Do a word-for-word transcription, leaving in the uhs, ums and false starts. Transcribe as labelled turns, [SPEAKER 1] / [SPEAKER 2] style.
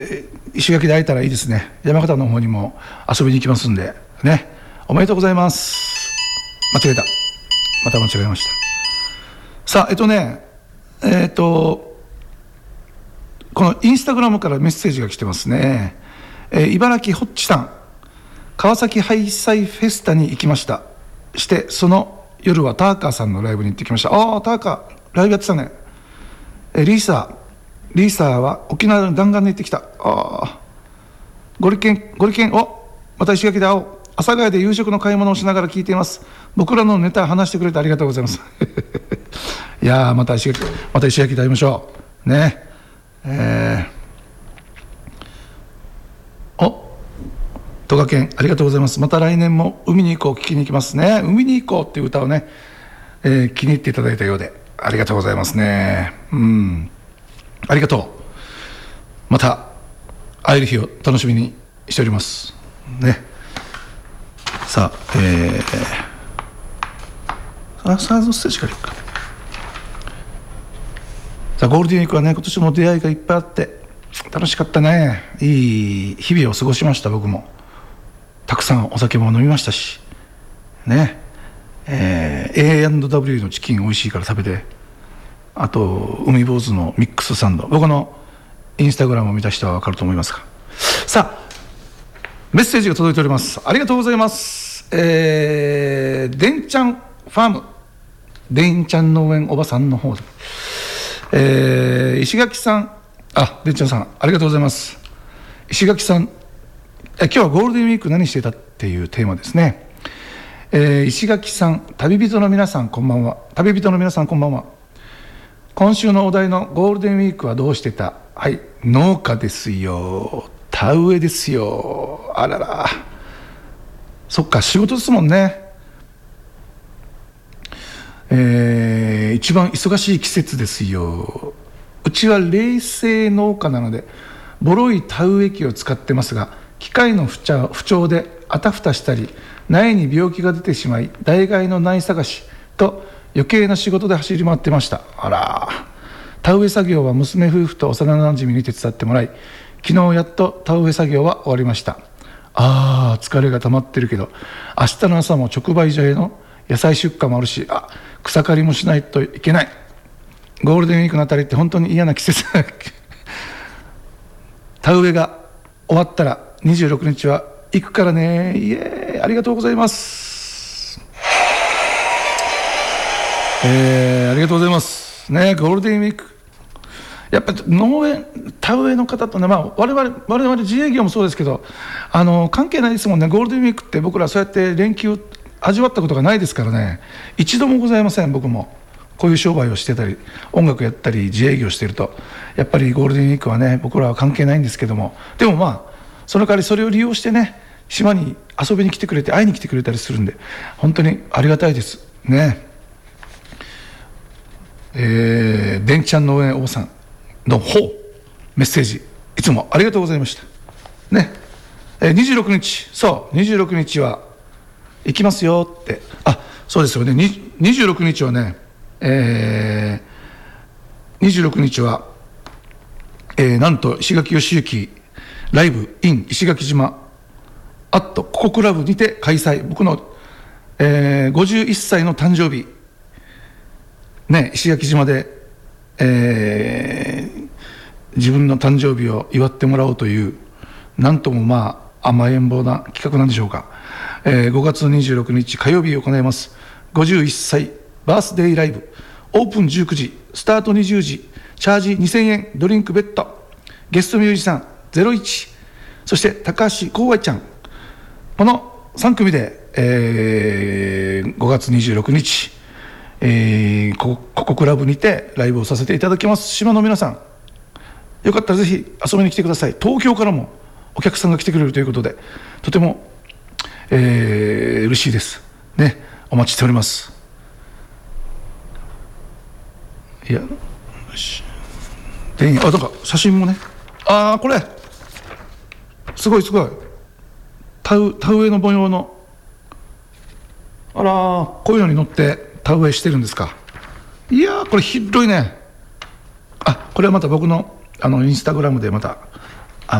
[SPEAKER 1] 石垣で会えたらいいですね。山形の方にも遊びに行きますんでね。おめでとうございます。間違えた、また間違えました。さあえっとねえっとこのインスタグラムからメッセージが来てますね。えー、茨城ホッチさん、川崎ハイサイフェスタに行きました。してその夜はターカーさんのライブに行ってきました。ああ、ターカーライブやってたね。えー、リーサーリーサーは沖縄の弾丸に行ってきた。ああ、ゴリケンゴリケン、お、また石垣で会おう。阿佐ヶ谷で夕食の買い物をしながら聞いています。僕らのネタ話してくれてありがとうございますいやー、また石垣また石垣で会いましょうね。えー、お、戸賀県ありがとうございます。また来年も海に行こう聞きに行きますね。海に行こうっていう歌をね、えー、気に入っていただいたようでありがとうございますね。うん、ありがとう。また会える日を楽しみにしておりますね。さあ、えー、あ、サードステージからいくか。さあ、ゴールデンウィークはね、今年も出会いがいっぱいあって楽しかったね。いい日々を過ごしました。僕もたくさんお酒も飲みましたしね。えー、エーアンドダブリュー のチキン美味しいから食べて、あと海坊主のミックスサンド、僕のインスタグラムを見た人は分かると思いますが、さあメッセージが届いております。ありがとうございます。えー、でんちゃんファーム、でんちゃん農園おばさんの方で、えー、石垣さん、あ、でんちゃんさんありがとうございます。石垣さん、え今日はゴールデンウィーク何してたっていうテーマですね。えー、石垣さん、旅人の皆さんこんばんは。旅人の皆さんこんばんは。今週のお題のゴールデンウィークはどうしてた。はい、農家ですよ。田植えですよ。あらら、そっか、仕事ですもんね。えー、一番忙しい季節ですよ。うちは冷製農家なのでボロい田植え機を使ってますが、機械の不調不調であたふたしたり苗に病気が出てしまい、代替の苗探しと余計な仕事で走り回ってました。あら、田植え作業は娘夫婦と幼なじみに手伝ってもらい、昨日やっと田植え作業は終わりました。あー、疲れが溜まってるけど明日の朝も直売所への野菜出荷もあるし、あ、草刈りもしないといけない。ゴールデンウィークのあたりって本当に嫌な季節田植えが終わったらにじゅうろくにちは行くからね。イエーイ、ありがとうございます。えー、ありがとうございますね。ゴールデンウィークやっぱり農園田植えの方とね、まあ、我々我々自営業もそうですけど、あの関係ないですもんね。ゴールデンウィークって僕らそうやって連休味わったことがないですからね。一度もございません。僕もこういう商売をしてたり音楽やったり自営業していると、やっぱりゴールデンウィークはね、僕らは関係ないんですけども、でもまあその代わりそれを利用してね、島に遊びに来てくれて会いに来てくれたりするんで本当にありがたいですね。えー、でんちゃん農園おばさんの方、メッセージいつもありがとうございましたね。えー、にじゅうろくにち、そうにじゅうろくにちは行きますよって。あ、そうですよね。にじゅうろくにちはね、えー、にじゅうろくにちは、えー、なんと石垣義行ライブ in 石垣島アットココクラブにて開催。僕の、えー、ごじゅういっさいの誕生日ね、石垣島で、えー、自分の誕生日を祝ってもらおうという、なんともまあ甘えん坊な企画なんでしょうか。えー、ごがつにじゅうろくにち火曜日行いますごじゅういっさいバースデーライブ。オープンじゅうくじ、スタートにじゅうじ、チャージにせんえん、ドリンク別途、ゲストミュージシャンゼロイチ、そして高橋光愛ちゃん、このさんくみで、えー、ごがつにじゅうろくにち、えー、こここクラブにてライブをさせていただきます。島の皆さん、よかったらぜひ遊びに来てください。東京からもお客さんが来てくれるということで、とても、えー、嬉しいですね。お待ちしております。いや、よし、で、あ、なんか写真もね、ああ、これすごいすごい、田植えの模様の、あら、こういうのに乗って田植えしてるんですか。いやー、これ広いね。あ、これはまた僕のあのインスタグラムでまた